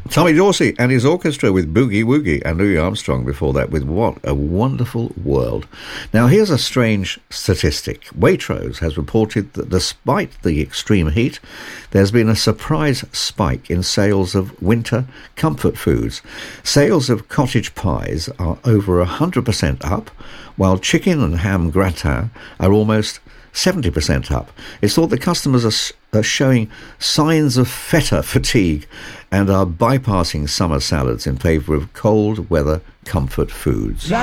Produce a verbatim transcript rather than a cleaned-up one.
Tommy Dorsey and his orchestra with Boogie Woogie, and Louis Armstrong before that with What a Wonderful World. Now here's a strange statistic. Waitrose has reported that despite the extreme heat, there's been a surprise spike in sales of winter comfort foods. Sales of cottage pies are over one hundred percent up, while chicken and ham gratin are almost seventy percent up. It's thought that customers are, are showing signs of feta fatigue and are bypassing summer salads in favour of cold weather comfort foods.